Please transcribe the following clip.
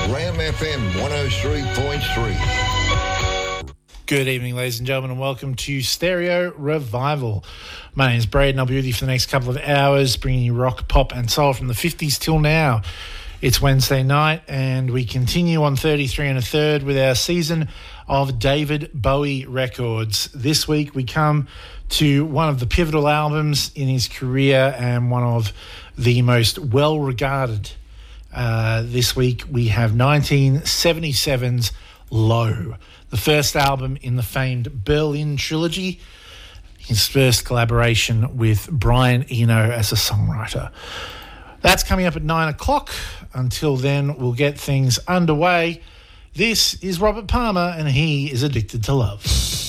Ram FM 103.3. Good evening, ladies and gentlemen, and welcome to Stereo Revival. My name is Braden. I'll be with you for the next couple of hours, bringing you rock, pop and soul from the 50s till now. It's Wednesday night, and we continue on 33 and a third with our season of David Bowie records. This week we come to one of the pivotal albums in his career and one of the most well-regarded. This week we have 1977's Low, the first album in the famed Berlin trilogy, his first collaboration with Brian Eno as a songwriter. That's coming up at 9 o'clock. Until then, we'll get things underway. This is Robert Palmer, and he is addicted to love.